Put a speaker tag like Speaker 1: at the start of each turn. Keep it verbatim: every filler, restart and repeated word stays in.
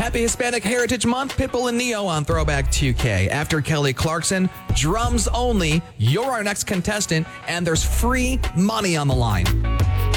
Speaker 1: Happy Hispanic Heritage Month, Pitbull and Neo on Throwback two K. After Kelly Clarkson, drums only. You're our next contestant, and there's free money on the line.